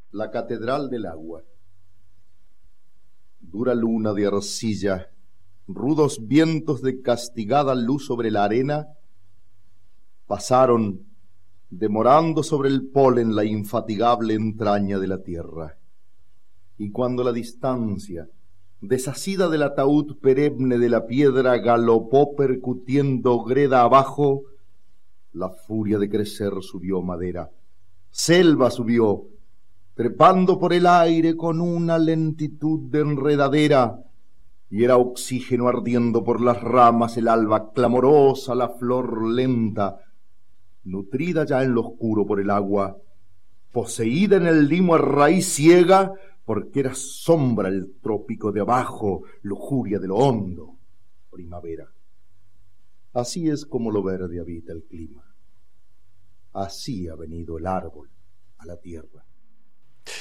La catedral del agua. Dura luna de arcilla, rudos vientos de castigada luz sobre la arena, pasaron, demorando sobre el polen la infatigable entraña de la tierra. Y cuando la distancia, desasida del ataúd perenne de la piedra, galopó percutiendo greda abajo, la furia de crecer subió madera, selva subió, trepando por el aire con una lentitud de enredadera, y era oxígeno ardiendo por las ramas el alba clamorosa, la flor lenta, nutrida ya en lo oscuro por el agua, poseída en el limo a raíz ciega, porque era sombra el trópico de abajo, lujuria de lo hondo, primavera. Así es como lo verde habita el clima. Así ha venido el árbol a la tierra.